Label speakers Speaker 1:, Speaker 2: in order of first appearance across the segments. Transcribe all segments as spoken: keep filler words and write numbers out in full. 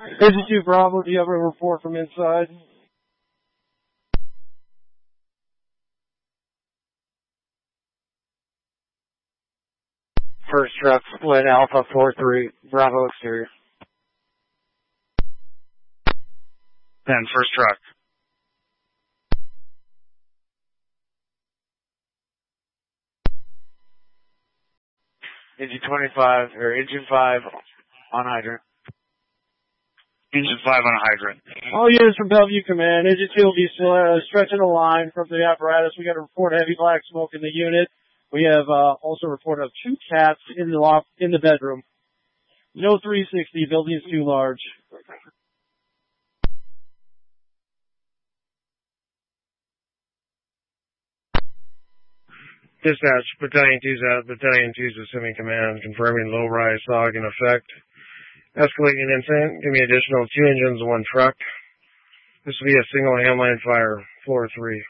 Speaker 1: Engine two Bravo, do you have a report from inside? First truck split Alpha four three, Bravo exterior.
Speaker 2: Then first truck.
Speaker 1: Engine twenty-five, or engine five on hydrant.
Speaker 2: Engine five on hydrant.
Speaker 1: All units from Bellevue Command. Engine two will be uh, stretching a line from the apparatus. We got a report of heavy black smoke in the unit. We have uh, also reported of two cats in the loft, in the bedroom. No three sixty. Building is too large.
Speaker 3: Dispatch, Battalion two's out. Battalion two's assuming command, confirming low rise fog in effect. Escalating incident. Give me additional two engines and one truck. This will be a single handline fire, floor three.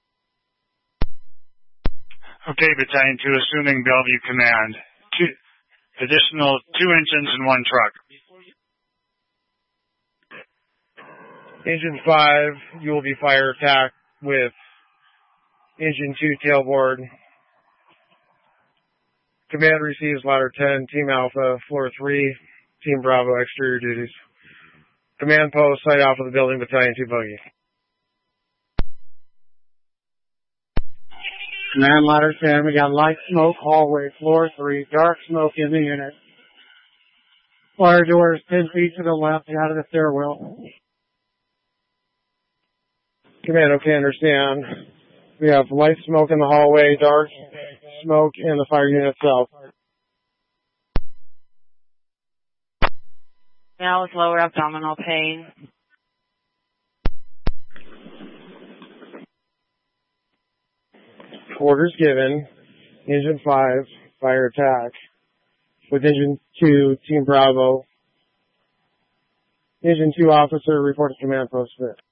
Speaker 2: Okay, Battalion two, assuming Bellevue command. Two additional two engines and one truck.
Speaker 3: Engine five, you will be fire attack with engine two tailboard. Command receives ladder ten, Team Alpha, floor three, Team Bravo, exterior duties. Command post, site alpha of the building, Battalion two buggy.
Speaker 1: Command ladder ten, we got light smoke, hallway, floor three, dark smoke in the unit. Fire doors ten feet to the left, out of the stairwell.
Speaker 3: Command, okay, understand. We have light smoke in the hallway, dark smoke in the fire unit itself.
Speaker 4: Now with lower abdominal pain.
Speaker 3: Orders given. Engine five, fire attack. With engine two, Team Bravo. Engine two officer, report to command post.